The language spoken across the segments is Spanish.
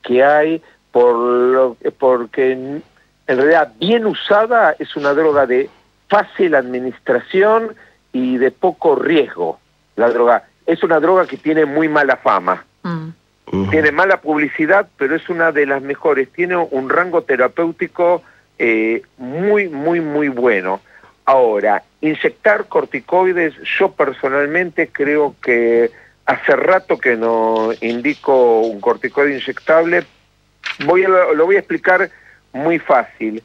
que hay, porque en realidad bien usada es una droga de fácil administración y de poco riesgo. La droga es una droga que tiene muy mala fama. Tiene mala publicidad, pero es una de las mejores. Tiene un rango terapéutico muy, muy, muy bueno. Ahora, inyectar corticoides, yo personalmente creo que hace rato que no indico un corticoide inyectable. Lo voy a explicar muy fácil.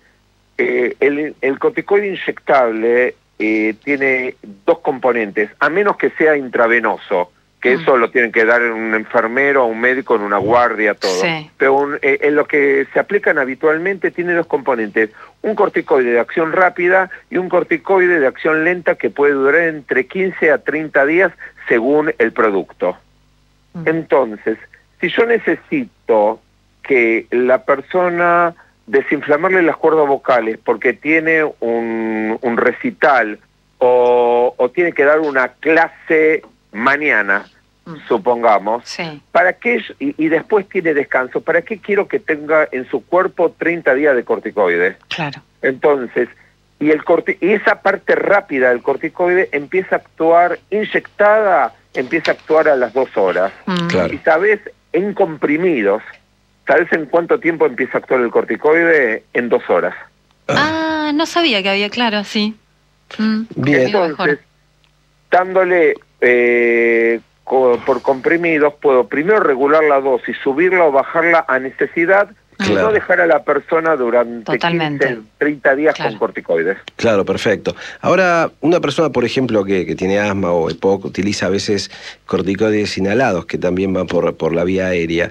El corticoide inyectable tiene dos componentes, a menos que sea intravenoso, que eso lo tienen que dar un enfermero o un médico en una guardia, todo. Sí. Pero en lo que se aplican habitualmente tiene dos componentes, un corticoide de acción rápida y un corticoide de acción lenta que puede durar entre 15 a 30 días según el producto. Entonces, si yo necesito que la persona desinflamarle las cuerdas vocales porque tiene un recital o tiene que dar una clase mañana, supongamos, ¿para qué? Y después tiene descanso, ¿para qué quiero que tenga en su cuerpo 30 días de corticoide? Claro. Entonces, y esa parte rápida del corticoide empieza a actuar inyectada, empieza a actuar a las 2 horas. Claro. Y sabes, en comprimidos, ¿sabes en cuánto tiempo empieza a actuar el corticoide? En 2 horas. No sabía que había, claro, sí. Bien. Entonces, dándole por comprimidos, puedo primero regular la dosis, subirla o bajarla a necesidad, y no dejar a la persona durante 15, 30 días con corticoides. Claro, perfecto. Ahora, una persona, por ejemplo, que tiene asma o EPOC, utiliza a veces corticoides inhalados, que también van por la vía aérea.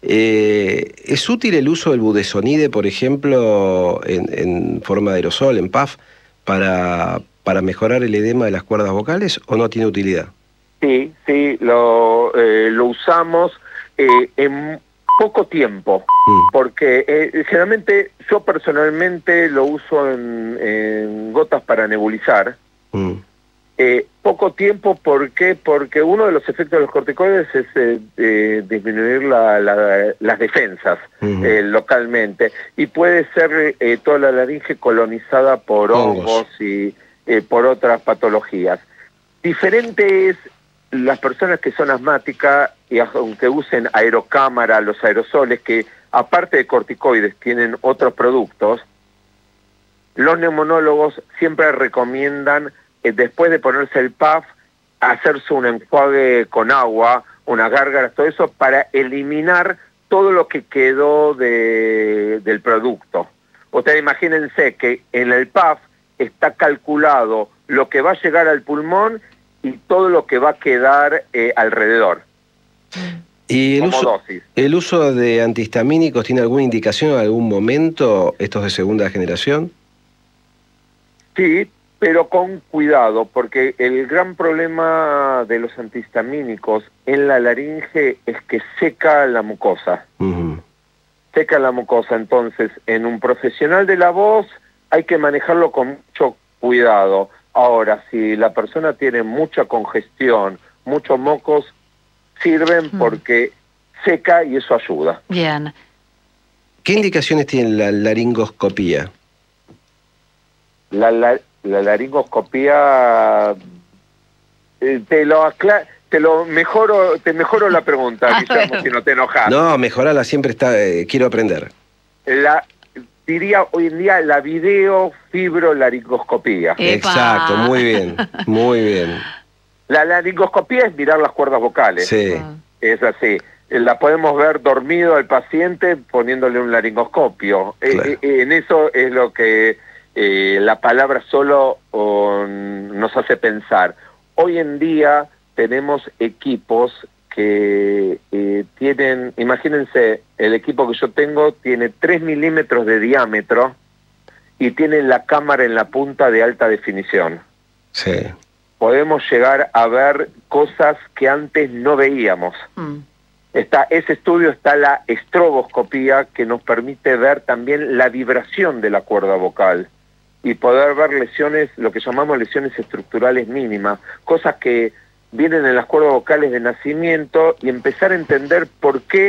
¿Es útil el uso del budesonide, por ejemplo, en forma de aerosol, en puff, para mejorar el edema de las cuerdas vocales, o no tiene utilidad? Sí, lo usamos en poco tiempo, porque generalmente yo personalmente lo uso en gotas para nebulizar. Poco tiempo, ¿por qué? Porque uno de los efectos de los corticoides es disminuir las defensas localmente, y puede ser toda la laringe colonizada por hongos y por otras patologías. Diferente es las personas que son asmáticas, y aunque usen aerocámara, los aerosoles, que aparte de corticoides tienen otros productos, los neumonólogos siempre recomiendan, después de ponerse el puff, hacerse un enjuague con agua, unas gárgaras, todo eso, para eliminar todo lo que quedó del producto. Ustedes imagínense que en el puff está calculado lo que va a llegar al pulmón y todo lo que va a quedar alrededor. ¿Y el uso de antihistamínicos tiene alguna indicación en algún momento, estos de segunda generación? Sí, pero con cuidado, porque el gran problema de los antihistamínicos en la laringe es que seca la mucosa. Seca la mucosa, entonces en un profesional de la voz hay que manejarlo con mucho cuidado. Ahora, si la persona tiene mucha congestión, muchos mocos, sirven porque seca y eso ayuda. Bien. ¿Qué indicaciones tiene la laringoscopía? La laringoscopía, te mejoro la pregunta, Guillermo, si no te enojas. No, mejorala, siempre quiero aprender. Diría hoy en día la videofibrolaringoscopía. Exacto, muy bien, muy bien. La laringoscopía es mirar las cuerdas vocales. Sí. Es así. La podemos ver dormido al paciente poniéndole un laringoscopio. Claro. En eso es lo que la palabra solo nos hace pensar. Hoy en día tenemos equipos que tienen, imagínense, el equipo que yo tengo tiene 3 milímetros de diámetro y tiene la cámara en la punta de alta definición. Sí. Podemos llegar a ver cosas que antes no veíamos. Ese estudio está la estroboscopía, que nos permite ver también la vibración de la cuerda vocal y poder ver lesiones, lo que llamamos lesiones estructurales mínimas, cosas que vienen en las cuerdas vocales de nacimiento, y empezar a entender por qué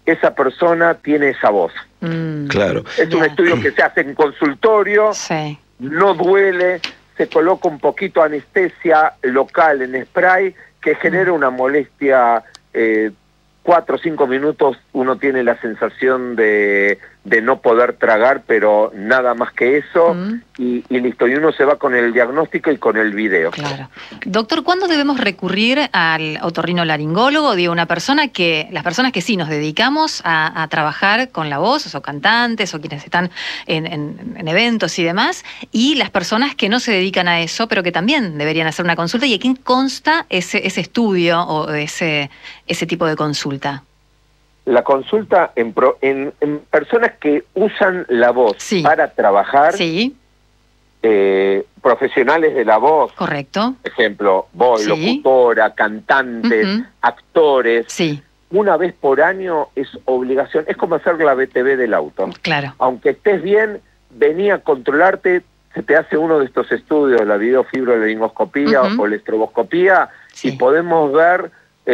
esa persona tiene esa voz. Claro. Es un estudio que se hace en consultorio, Sí. no duele, se coloca un poquito anestesia local en spray que genera una molestia, 4 o 5 minutos uno tiene la sensación de no poder tragar, pero nada más que eso, y listo, y uno se va con el diagnóstico y con el video. Claro. Doctor, ¿cuándo debemos recurrir al otorrinolaringólogo? Digo, las personas que sí nos dedicamos a trabajar con la voz, o cantantes, o quienes están en eventos y demás, y las personas que no se dedican a eso, pero que también deberían hacer una consulta, ¿y a quién consta ese estudio o ese tipo de consulta? La consulta en personas que usan la voz para trabajar, sí, profesionales de la voz, correcto, ejemplo, voz, locutora, cantantes, actores, una vez por año es obligación, es como hacer la BTV del auto. Claro. Aunque estés bien, vení a controlarte, se te hace uno de estos estudios, la videofibrolaringoscopía o la estroboscopía, y podemos ver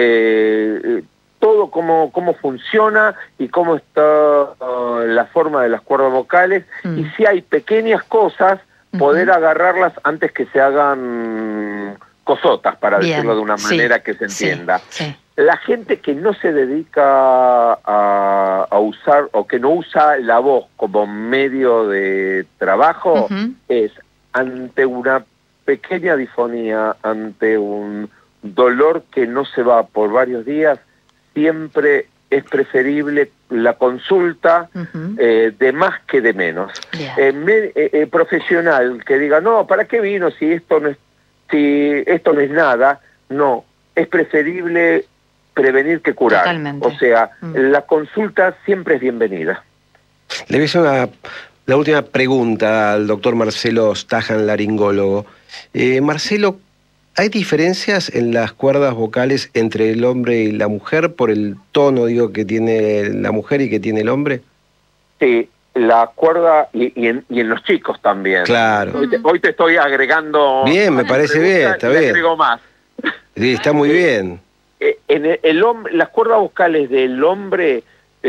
todo cómo funciona y cómo está la forma de las cuerdas vocales, y si hay pequeñas cosas, poder agarrarlas antes que se hagan cosotas, para decirlo de una manera que se entienda. La gente que no se dedica a usar, o que no usa la voz como medio de trabajo, es ante una pequeña disfonía, ante un dolor que no se va por varios días, siempre es preferible la consulta de más que de menos. Profesional que diga, no, ¿para qué vino si esto no es nada? No, es preferible prevenir que curar. Totalmente. O sea, la consulta siempre es bienvenida. Le voy a hacer la última pregunta al doctor Marcelo Stajan, laringólogo. Marcelo, ¿hay diferencias en las cuerdas vocales entre el hombre y la mujer por el tono, que tiene la mujer y que tiene el hombre? Sí, la cuerda y en los chicos también. Claro. Hoy te estoy agregando... Bien, me parece bien, está bien. Agrego más. Sí, está muy bien. Las cuerdas vocales del hombre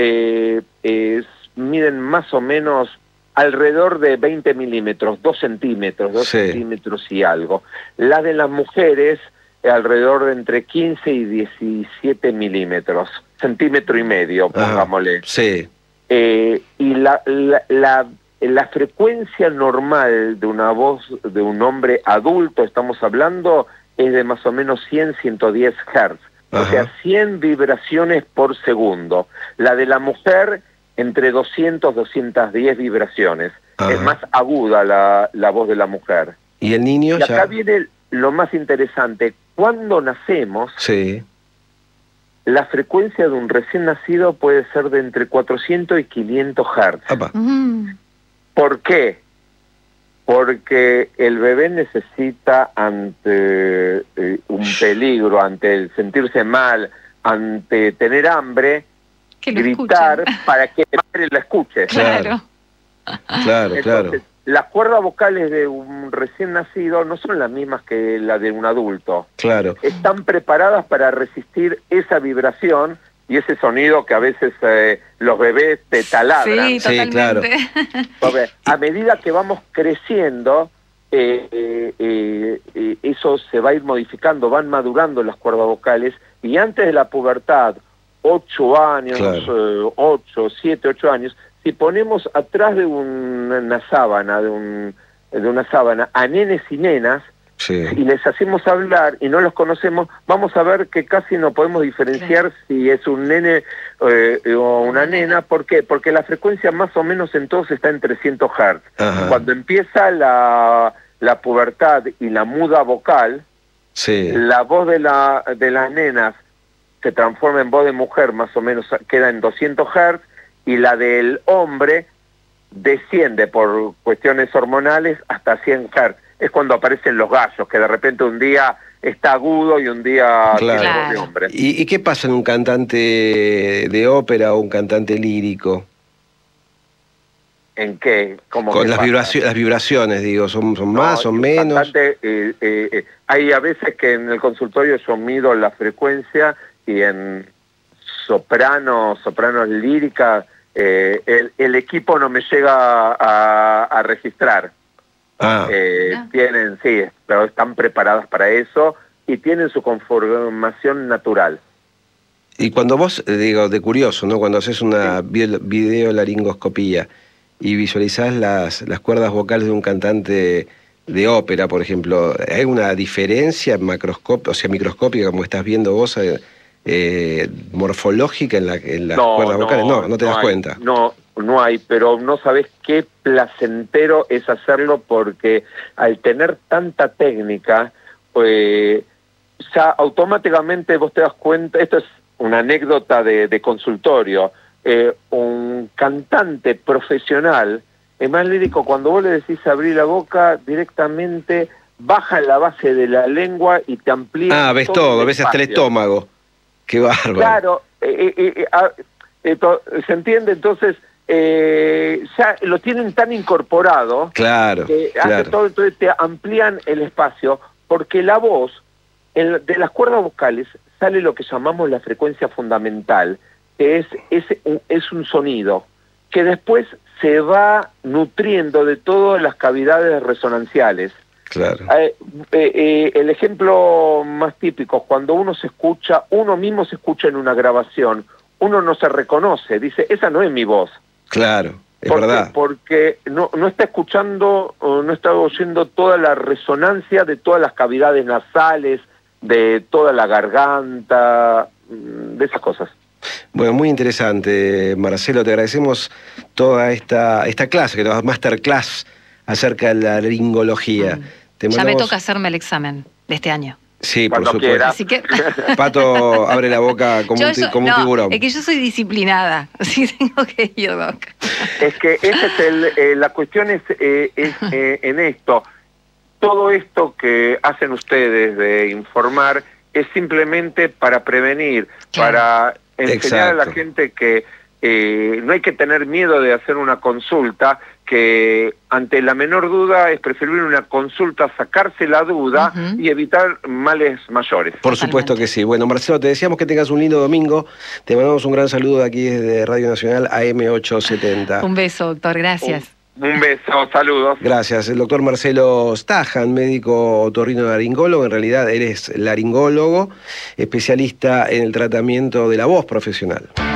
miden más o menos alrededor de 20 milímetros, 2 centímetros, 2 centímetros y algo. La de las mujeres, alrededor de entre 15 y 17 milímetros, centímetro y medio, pongámosle. Sí. Y la frecuencia normal de una voz de un hombre adulto, estamos hablando, es de más o menos 100, 110 Hz. O sea, 100 vibraciones por segundo. La de la mujer, entre 200, 210 vibraciones. Es más aguda la voz de la mujer. ¿Y el niño? Y acá viene lo más interesante. Cuando nacemos, la frecuencia de un recién nacido puede ser de entre 400 y 500 Hz. ¿Por qué? Porque el bebé necesita, ante un peligro, ante el sentirse mal, ante tener hambre, gritar para que la madre la escuche. Claro. Entonces, las cuerdas vocales de un recién nacido no son las mismas que la de un adulto. Claro. Están preparadas para resistir esa vibración y ese sonido que a veces los bebés te taladran. Sí, totalmente. Claro. Entonces, a medida que vamos creciendo, eso se va a ir modificando, van madurando las cuerdas vocales, y antes de la pubertad, 8 años, 7, 8 años, si ponemos atrás de una sábana, a nenes y nenas, y les hacemos hablar y no los conocemos, vamos a ver que casi no podemos diferenciar si es un nene o una nena. ¿Por qué? Porque la frecuencia más o menos en todos está en 300 Hz. Cuando empieza la pubertad y la muda vocal, la voz de las nenas se transforma en voz de mujer, más o menos queda en 200 Hz, y la del hombre desciende por cuestiones hormonales hasta 100 Hz. Es cuando aparecen los gallos, que de repente un día está agudo y un día tiene voz de hombre. ¿Y qué pasa en un cantante de ópera o un cantante lírico? ¿En qué? ¿Cómo con las vibraciones, digo, ¿son más, son menos? Hay a veces que en el consultorio yo mido la frecuencia y sopranos líricas, el equipo no me llega a registrar. Tienen, sí, pero están preparadas para eso y tienen su conformación natural. Y cuando vos, digo, de curioso, ¿no? Cuando haces una videolaringoscopía y visualizás las cuerdas vocales de un cantante de ópera, por ejemplo, ¿hay una diferencia microscópica, como estás viendo vos, morfológica en las cuerdas vocales? No te das cuenta. No hay, pero no sabés qué placentero es hacerlo, porque al tener tanta técnica, ya automáticamente vos te das cuenta. Esto es una anécdota de consultorio. Un cantante profesional es más lírico cuando vos le decís abrir la boca, directamente baja la base de la lengua y te amplía. Ves todo, ves hasta el estómago. Qué bárbaro. Claro, ¿se entiende? Entonces, ya lo tienen tan incorporado, claro, que hace todo, entonces te amplían el espacio, porque la voz, de las cuerdas vocales, sale lo que llamamos la frecuencia fundamental, que es un sonido que después se va nutriendo de todas las cavidades resonanciales. Claro. El ejemplo más típico, cuando uno mismo se escucha en una grabación, uno no se reconoce, dice, esa no es mi voz. Claro, es verdad. Porque no está escuchando, no está oyendo toda la resonancia de todas las cavidades nasales, de toda la garganta, de esas cosas. Bueno, muy interesante, Marcelo. Te agradecemos toda esta clase, que nos masterclass acerca de la laringología. Ya me toca hacerme el examen de este año. Sí, cuando por supuesto. Así que... Pato abre la boca como un tiburón. Es que yo soy disciplinada, así tengo que ir, Doc. Es que la cuestión es en esto. Todo esto que hacen ustedes de informar es simplemente para prevenir, para enseñar a la gente que no hay que tener miedo de hacer una consulta, que ante la menor duda es preferible una consulta, sacarse la duda y evitar males mayores. Por supuesto que sí. Bueno, Marcelo, te deseamos que tengas un lindo domingo. Te mandamos un gran saludo de aquí desde Radio Nacional AM870. Un beso, doctor. Gracias. Un beso, saludos. Gracias. El doctor Marcelo Stajan, médico otorrinolaringólogo. En realidad él es laringólogo, especialista en el tratamiento de la voz profesional.